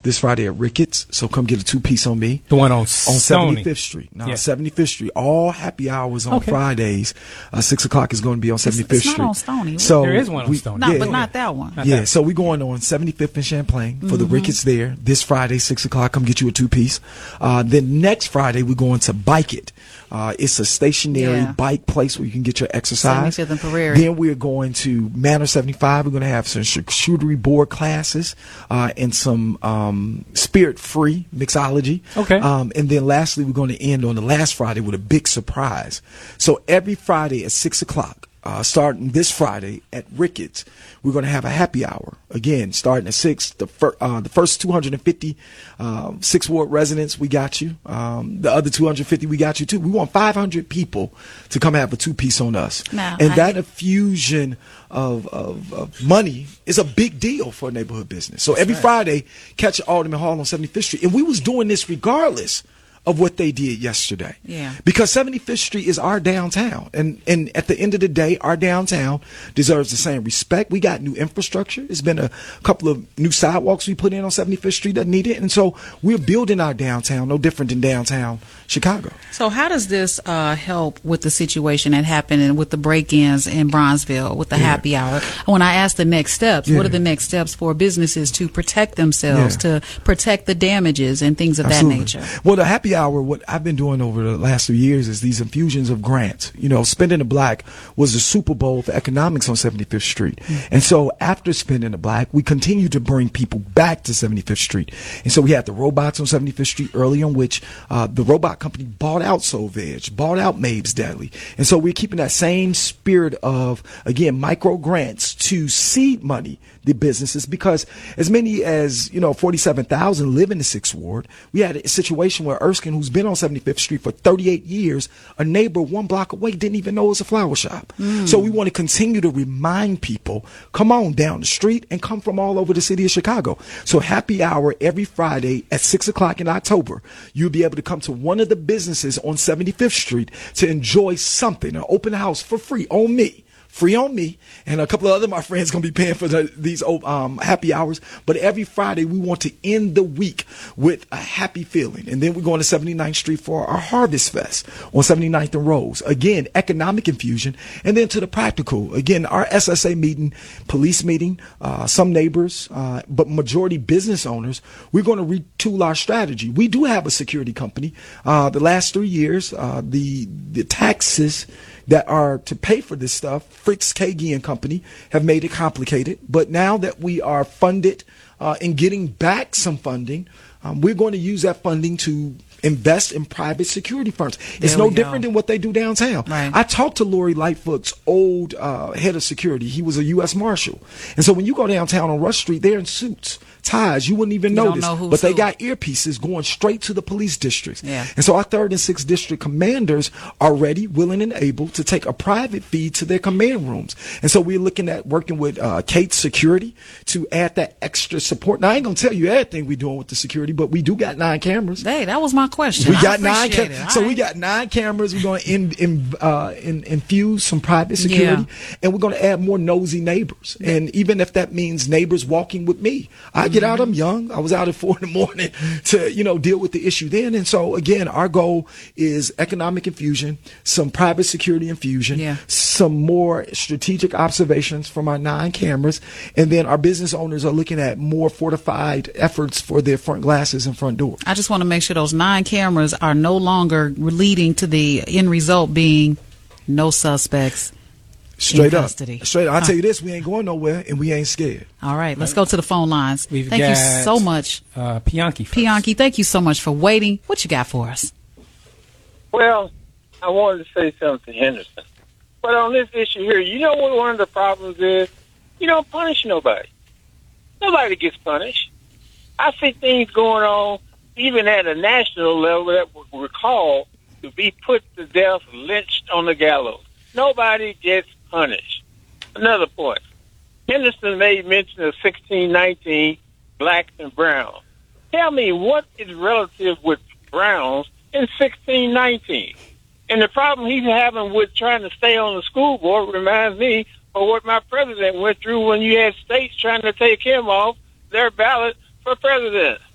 this Friday at Ricketts. So come get a 2-piece on me. The one on 75th Street. No, Yeah. 75th Street. All happy hours on Fridays. 6 o'clock is going to be on 75th It's Street. not on Stony. So There is one on Stony. No, but not that one. Yeah, so we're going on 75th and Champlain for the Ricketts there this Friday, 6 o'clock. Come get you a 2-piece. Then next Friday, we're going to Bike It. It's a stationary bike place where you can get your exercise. 75th and Prairie. Then we're going to Manor 75. We're going to have some charcuterie board classes and some spirit-free mixology. Okay. And then lastly, we're going to end on the last Friday with a big surprise. So every Friday at 6 o'clock, starting this Friday at Ricketts, we're going to have a happy hour. Again, starting at 6. The first 250 Sixth Ward residents, we got you. The other 250, we got you too. We want 500 people to come have a 2-piece on us. Now, and that infusion of money is a big deal for a neighborhood business. So every Friday, catch Alderman Hall on 75th Street. And we was doing this regardless of what they did yesterday. Yeah. Because 75th Street is our downtown. And at the end of the day, our downtown deserves the same respect. We got new infrastructure. There's been a couple of new sidewalks we put in on 75th Street that need it. And so we're building our downtown, no different than downtown Chicago. So how does this help with the situation that happened and with the break-ins in Bronzeville with the happy hour? When I asked the next steps, what are the next steps for businesses to protect themselves, to protect the damages and things of that nature? Well, the happy hour, what I've been doing over the last 3 years is these infusions of grants. You know, Spending the Black was the Super Bowl for economics on 75th Street. And so after Spending the Black, we continue to bring people back to 75th Street. And so we had the robots on 75th Street early on, which the robot company bought out Soul Veg, bought out Mabe's Deli. And so we're keeping that same spirit of, again, micro grants to seed money the businesses, because as many as 47,000 live in the 6th Ward. We had a situation where Erskine, who's been on 75th Street for 38 years, a neighbor 1 block away didn't even know it was a flower shop. So we want to continue to remind people, come on down the street and come from all over the city of Chicago. So happy hour every Friday at 6 o'clock in October. You'll be able to come to one of the businesses on 75th Street to enjoy something, an open house for free on me. Free on me, and a couple of other my friends going to be paying for these happy hours. But every Friday, we want to end the week with a happy feeling. And then we're going to 79th Street for our Harvest Fest on 79th and Rose. Again, economic infusion. And then to the practical. Again, our SSA meeting, police meeting, some neighbors, but majority business owners, we're going to retool our strategy. We do have a security company. The last 3 years, the taxes that are to pay for this stuff, Fritz Kagi and Company, have made it complicated. But now that we are funded and getting back some funding, we're going to use that funding to invest in private security firms. It's no different than what they do downtown. Right. I talked to Lori Lightfoot's old head of security. He was a U.S. Marshal. And so when you go downtown on Rush Street, they're in suits, ties. You wouldn't even notice. But they got earpieces going straight to the police districts. Yeah. And so our 3rd and 6th district commanders are ready, willing, and able to take a private feed to their command rooms. And so we're looking at working with Kate's Security to add that extra support. Now, I ain't going to tell you everything we're doing with the security, but we do got 9 cameras. Hey, that was my question. We got 9 cameras. So we got 9 cameras. We're going to infuse some private security, and we're going to add more nosy neighbors. And even if that means neighbors walking with me, I get out. I'm young. I was out at 4 in the morning to deal with the issue then. And so again, our goal is economic infusion, some private security infusion, some more strategic observations from our 9 cameras, and then our business owners are looking at more fortified efforts for their front glasses and front door. I just want to make sure those 9 cameras are no longer leading to the end result being no suspects Straight in up. custody. Straight up. I'll tell you this, we ain't going nowhere and we ain't scared. All right, let's go to the phone lines. Thank you so much. Pianki first. Pianki, thank you so much for waiting. What you got for us? Well, I wanted to say something to Henderson. But on this issue here, you know what one of the problems is? You don't punish nobody. Nobody gets punished. I see things going on even at a national level that would recall to be put to death, lynched on the gallows. Nobody gets punished. Another point. Henderson made mention of 1619, blacks and browns. Tell me what is relative with browns in 1619? And the problem he's having with trying to stay on the school board reminds me of what my president went through when you had states trying to take him off their ballot for president.